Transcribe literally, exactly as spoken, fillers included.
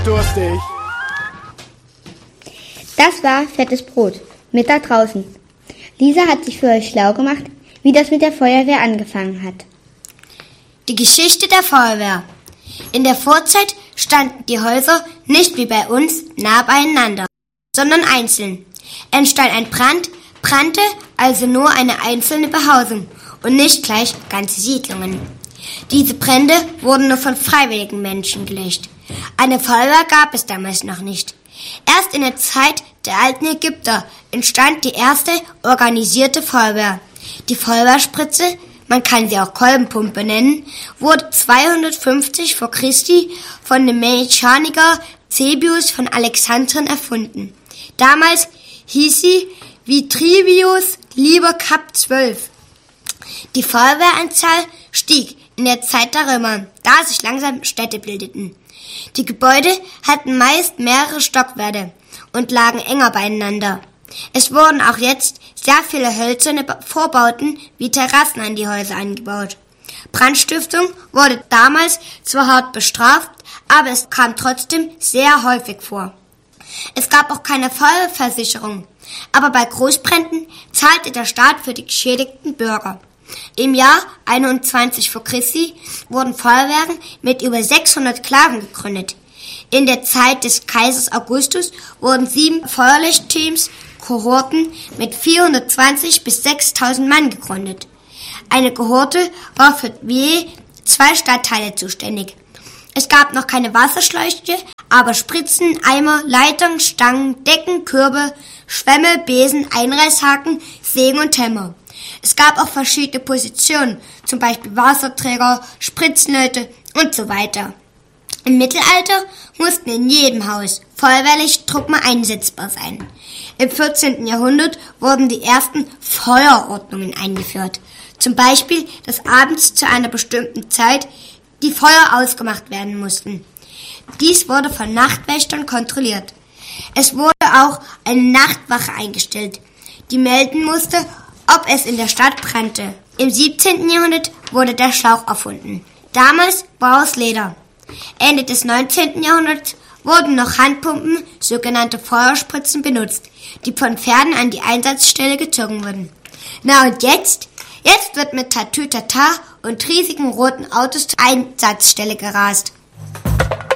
Durstig. Das war Fettes Brot mit da draußen. Lisa hat sich für euch schlau gemacht, wie das mit der Feuerwehr angefangen hat. Die Geschichte der Feuerwehr. In der Vorzeit standen die Häuser nicht wie bei uns nah beieinander, sondern einzeln. Entstand ein Brand, brannte also nur eine einzelne Behausung und nicht gleich ganze Siedlungen. Diese Brände wurden nur von freiwilligen Menschen gelöscht. Eine Feuerwehr gab es damals noch nicht. Erst in der Zeit der alten Ägypter entstand die erste organisierte Feuerwehr. Die Feuerwehrspritze, man kann sie auch Kolbenpumpe nennen, wurde zweihundertfünfzig vor Christi von dem Mechaniker Cebius von Alexandrien erfunden. Damals hieß sie Vitruvius Liber Cap zwölf. Die Feuerwehranzahl stieg in der Zeit der Römer, da sich langsam Städte bildeten. Die Gebäude hatten meist mehrere Stockwerke und lagen enger beieinander. Es wurden auch jetzt sehr viele hölzerne Vorbauten wie Terrassen an die Häuser eingebaut. Brandstiftung wurde damals zwar hart bestraft, aber es kam trotzdem sehr häufig vor. Es gab auch keine Feuerversicherung, aber bei Großbränden zahlte der Staat für die geschädigten Bürger. Im Jahr einundzwanzig vor Christi wurden Feuerwehren mit über sechshundert Klagen gegründet. In der Zeit des Kaisers Augustus wurden sieben Feuerlöschteams, Kohorten mit vierhundertzwanzig bis sechstausend Mann gegründet. Eine Kohorte war für je zwei Stadtteile zuständig. Es gab noch keine Wasserschläuche, aber Spritzen, Eimer, Leitern, Stangen, Decken, Körbe, Schwämme, Besen, Einreißhaken, Sägen und Hämmer. Es gab auch verschiedene Positionen, zum Beispiel Wasserträger, Spritzenleute und so weiter. Im Mittelalter mussten in jedem Haus feuerwehrliche Truppen einsetzbar sein. Im vierzehnten Jahrhundert wurden die ersten Feuerordnungen eingeführt. Zum Beispiel, dass abends zu einer bestimmten Zeit die Feuer ausgemacht werden mussten. Dies wurde von Nachtwächtern kontrolliert. Es wurde auch eine Nachtwache eingestellt, die melden musste, ob es in der Stadt brannte. Im siebzehnten Jahrhundert wurde der Schlauch erfunden. Damals war aus Leder. Ende des neunzehnten Jahrhunderts wurden noch Handpumpen, sogenannte Feuerspritzen, benutzt, die von Pferden an die Einsatzstelle gezogen wurden. Na und jetzt? Jetzt wird mit Tatütata und riesigen roten Autos zur Einsatzstelle gerast.